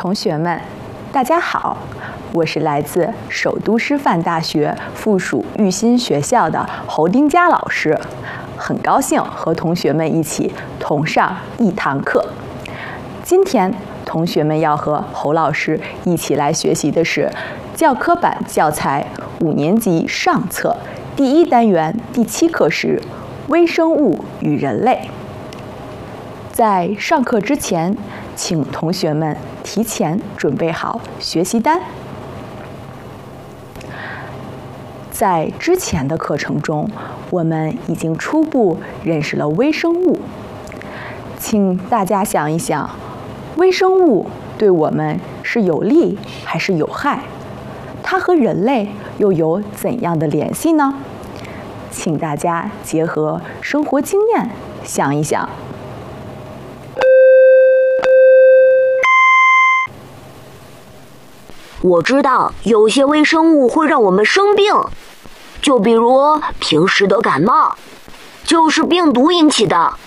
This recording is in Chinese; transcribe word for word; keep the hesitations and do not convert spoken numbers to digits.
同学们，大家好，我是来自首都师范大学附属育新学校的侯丁佳老师，很高兴和同学们一起同上一堂课。今天，同学们要和侯老师一起来学习的是教科版教材五年级上册第一单元第七课时微生物与人类。在上课之前，请同学们提前准备好学习单。在之前的课程中，我们已经初步认识了微生物。请大家想一想，微生物对我们是有利还是有害？它和人类又有怎样的联系呢？请大家结合生活经验想一想。 我知道有些微生物会让我们生病，就比如平时的感冒，就是病毒引起的。